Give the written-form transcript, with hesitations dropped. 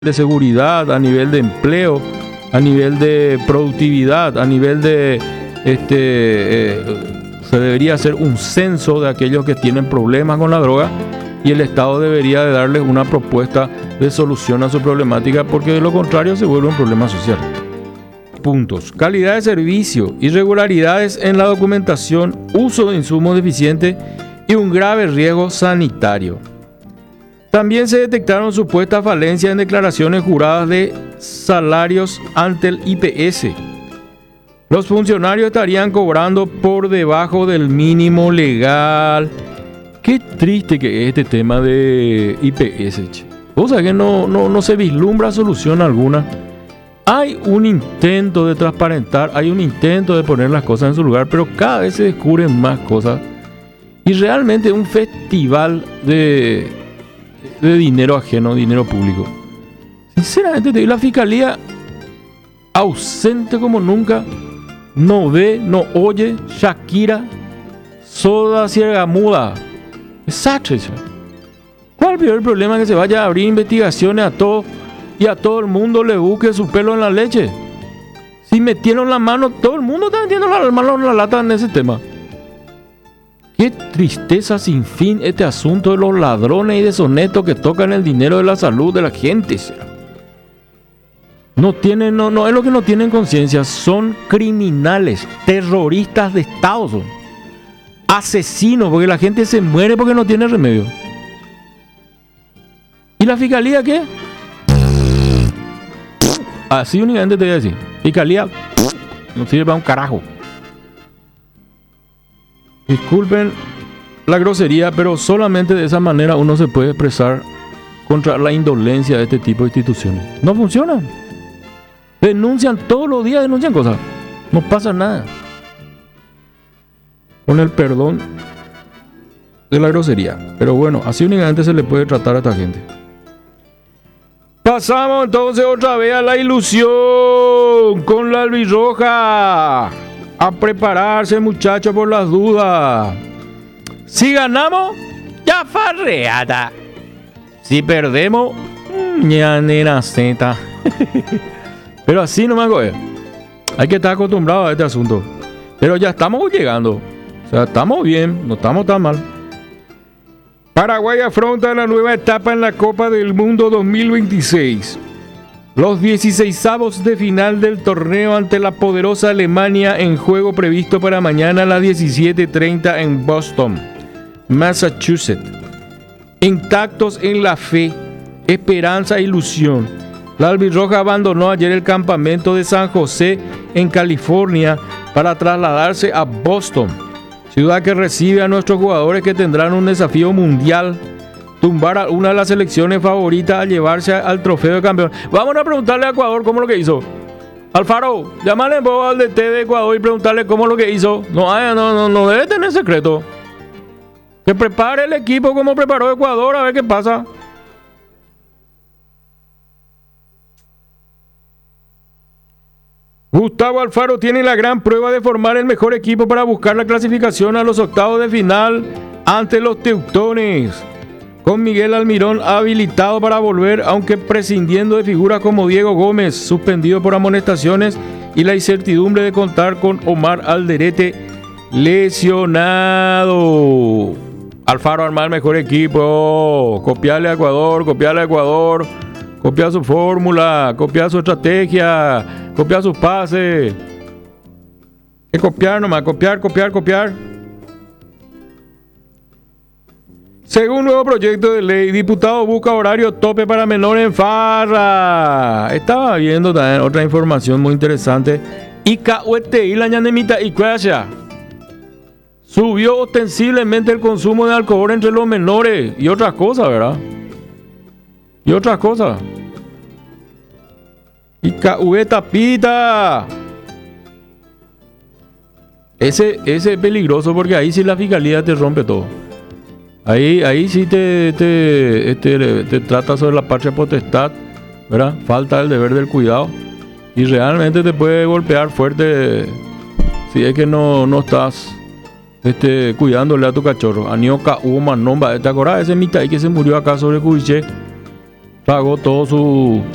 de seguridad, a nivel de empleo, a nivel de productividad, a nivel de se debería hacer un censo de aquellos que tienen problemas con la droga y el Estado debería de darles una propuesta de solución a su problemática, porque de lo contrario se vuelve un problema social. Puntos: calidad de servicio, irregularidades en la documentación, uso de insumos deficientes y un grave riesgo sanitario. También se detectaron supuestas falencias en declaraciones juradas de salarios ante el IPS. Los funcionarios estarían cobrando por debajo del mínimo legal. Qué triste que es este tema de IPS, che. O sea que no se vislumbra solución alguna. Hay un intento de transparentar, hay un intento de poner las cosas en su lugar, pero cada vez se descubren más cosas. Y realmente es un festival de dinero ajeno, dinero público. Sinceramente, te digo, la fiscalía ausente como nunca, no ve, no oye. Shakira, soda ciega muda. Desastre. ¿Cuál es el problema? Que se vaya a abrir investigaciones a todo y a todo el mundo le busque su pelo en la leche. Si metieron la mano, todo el mundo está metiendo la mano en la lata en ese tema. Qué tristeza sin fin este asunto de los ladrones y deshonestos que tocan el dinero de la salud de la gente. No es lo que no tienen conciencia, son criminales, terroristas de Estado, son asesinos, porque la gente se muere porque no tiene remedio. ¿Y la fiscalía qué? Así únicamente te voy a decir, fiscalía no sirve para un carajo. Disculpen la grosería, pero solamente de esa manera uno se puede expresar contra la indolencia de este tipo de instituciones. No funcionan. Denuncian todos los días, denuncian cosas. No pasa nada. Con el perdón de la grosería. Pero bueno, así únicamente se le puede tratar a esta gente. Pasamos entonces otra vez a la ilusión con la albirroja. A prepararse, muchachos, por las dudas. Si ganamos, ya farreada. Si perdemos, ñanera zeta. Pero así nomás, güey. Hay que estar acostumbrados a este asunto. Pero ya estamos llegando. O sea, estamos bien, no estamos tan mal. Paraguay afronta la nueva etapa en la Copa del Mundo 2026. Los 16avos de final del torneo ante la poderosa Alemania en juego previsto para mañana a las 17:30 en Boston, Massachusetts. Intactos en la fe, esperanza e ilusión, la albirroja abandonó ayer el campamento de San José en California para trasladarse a Boston, ciudad que recibe a nuestros jugadores que tendrán un desafío mundial: tumbar a una de las selecciones favoritas a llevarse al trofeo de campeón. Vamos a preguntarle a Ecuador cómo lo que hizo. Alfaro, llámale al DT de Ecuador y preguntarle cómo lo que hizo. No debe tener secreto. Que prepare el equipo como preparó Ecuador, a ver qué pasa. Gustavo Alfaro tiene la gran prueba de formar el mejor equipo para buscar la clasificación a los octavos de final ante los Teutones, con Miguel Almirón habilitado para volver, aunque prescindiendo de figuras como Diego Gómez, suspendido por amonestaciones, y la incertidumbre de contar con Omar Alderete, lesionado. Alfaro armar el mejor equipo, copiarle a Ecuador, copiar su fórmula, copiar su estrategia, copiar sus pases. Que copiar nomás, copiar. Según nuevo proyecto de ley, diputado busca horario tope para menores en farra. Estaba viendo también otra información muy interesante. ICAUETI, la ñanemita y Cuacha. Subió ostensiblemente el consumo de alcohol entre los menores y otras cosas, ¿verdad? ICAUETAPITA. Ese es peligroso, porque ahí sí la fiscalía te rompe todo. Ahí sí te trata sobre la patria potestad, ¿verdad? Falta el deber del cuidado. Y realmente te puede golpear fuerte si es que no estás cuidándole a tu cachorro. Anioca Uma Nomba, ¿te acordás? Ese mitad que se murió acá sobre Cubiche, pagó todo su